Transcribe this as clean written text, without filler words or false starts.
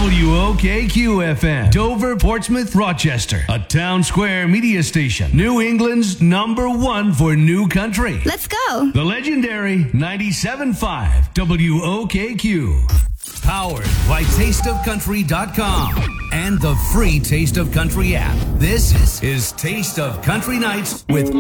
WOKQ-FM, Dover, Portsmouth, Rochester. A Town Square media station. New England's #1 for new country. Let's go. The legendary 97.5 WOKQ. Powered by TasteOfCountry.com and the free Taste of Country app. This is Taste of Country Nights with